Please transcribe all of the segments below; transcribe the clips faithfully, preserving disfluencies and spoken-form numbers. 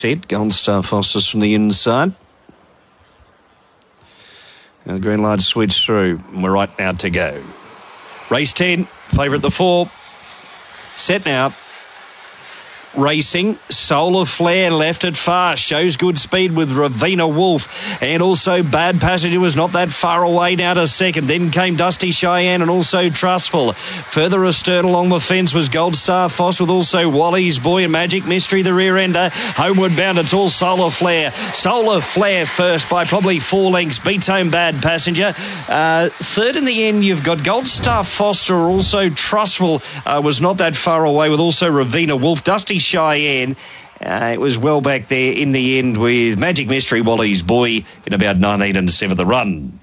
Set, Gold Star Foster's from the inside. And the green light switched through. And we're right now to go. Race ten, favourite the four. Set now. Racing, Solar Flare left it fast, shows good speed with Ravina Wolf, and also Bad Passenger was not that far away now to second. Then came Dusty Cheyenne and also Trustful. Further astern along the fence was Gold Star Foster with also Wally's Boy and Magic Mystery, the rear ender. Homeward bound, it's all Solar Flare. Solar Flare first by probably four lengths, beats home Bad Passenger. Uh, third in the end, you've got Gold Star Foster, also Trustful uh, was not that far away with also Ravina Wolf. Dusty Cheyenne, uh, it was well back there in the end with Magic Mystery, Wally's Boy in about nineteen and seven the run.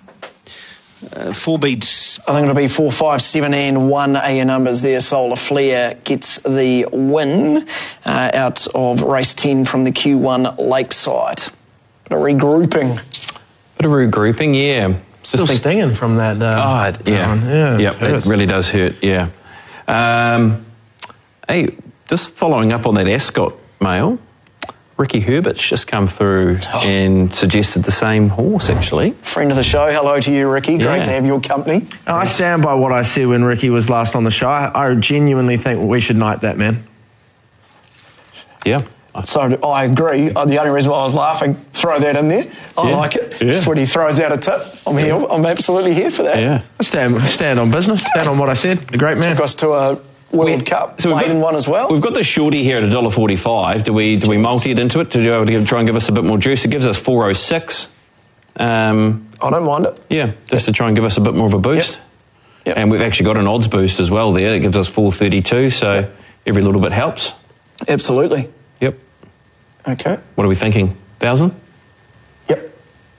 Uh, four beats. I think it'll be four, five, seven, and one are your numbers there. Solar Flare gets the win uh, out of race ten from the Q one Lakeside. But a regrouping. Bit of regrouping, yeah. Still think, stinging from that. Uh, oh, yeah. One. Yeah, yep, it really does hurt, yeah. Um, hey, just following up on that Ascot mail, Ricky Herbert's just come through oh. and suggested the same horse, actually. Friend of the show, hello to you, Ricky. Great yeah. to have your company. Oh, I stand by what I said when Ricky was last on the show. I, I genuinely think we should knight that man. Yeah. So I agree. The only reason why I was laughing, throw that in there. I yeah. like it. Yeah. Just when he throws out a tip, I'm here. Yeah. I'm absolutely here for that. Yeah. I stand, stand on business, stand on what I said. The great man. Took us to a World we, Cup, so maiden one as well. We've got the shorty here at one dollar forty-five. Do we do we multi it into it to be able to give, try and give us a bit more juice? It gives us four oh six. Um, I don't mind it. Yeah, just to try and give us a bit more of a boost. Yep. Yep. And we've actually got an odds boost as well there. It gives us four thirty-two, so yep. every little bit helps. Absolutely. Yep. Okay. What are we thinking? Thousand? Yep.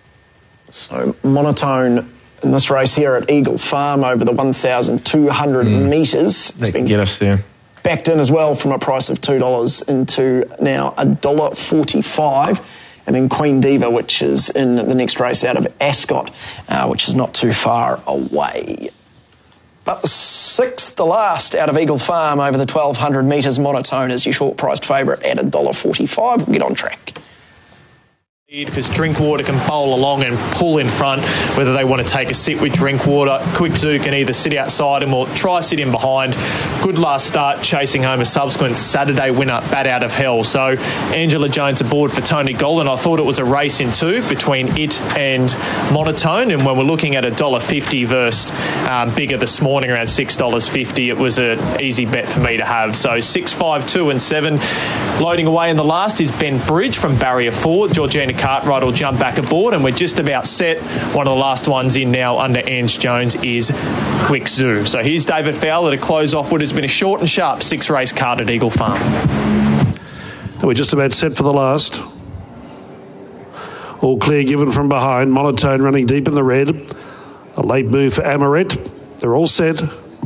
So monotone in this race here at Eagle Farm over the one thousand two hundred mm. metres. They can get us there. Backed in as well from a price of two dollars into now one dollar forty-five. And then Queen Diva, which is in the next race out of Ascot, uh, which is not too far away. But the sixth, the last out of Eagle Farm over the twelve hundred metres monotone is your short-priced favourite at one dollar forty-five. We'll get on track. Because Drinkwater can bowl along and pull in front, whether they want to take a sit with Drinkwater. Quick Zoo can either sit outside him or try sit in behind. Good last start, chasing home a subsequent Saturday winner, Bat Out of Hell. So Angela Jones aboard for Tony Golden. I thought it was a race in two between it and Monotone, and when we're looking at one dollar fifty versus um, bigger this morning around six dollars fifty, it was an easy bet for me to have. So six, five, two and seven. Loading away in the last is Ben Bridge from Barrier four. Georgina Cartwright will jump back aboard, and we're just about set. One of the last ones in now under Ange Jones is Quick Zoo. So here's David Fowler to close off what has been a short and sharp six-race card at Eagle Farm. We're just about set for the last. All clear given from behind. Monotone running deep in the red. A late move for Amaret. They're all set.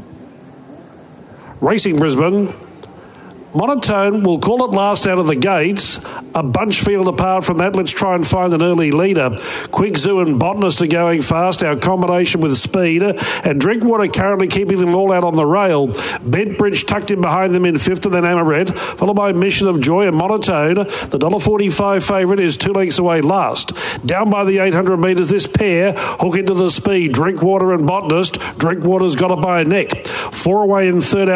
Racing Brisbane. Monotone will call it last out of the gates. A bunch field apart from that. Let's try and find an early leader. Quick Zoo and Botanist are going fast. Our combination with Speed. And Drinkwater currently keeping them all out on the rail. Bentbridge tucked in behind them in fifth, and then Amaret, followed by Mission of Joy and Monotone. The one dollar forty-five favourite is two lengths away last. Down by the eight hundred metres, this pair hook into the Speed. Drinkwater and Botanist. Drinkwater's got it by a neck. Four away in third.